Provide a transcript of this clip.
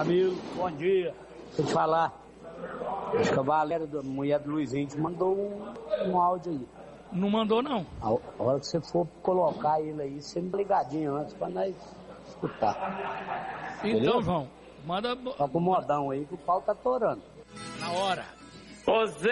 Amigo, bom dia. Deixa eu te falar. Acho que a Valéria, a mulher do Luizinho, te mandou um áudio aí. Não mandou, não. A hora que você for colocar ele aí, você me ligadinho antes pra nós escutar. Então, beleza? João, manda... Só pro modão aí que o pau tá torando. Na hora. Ô Zé,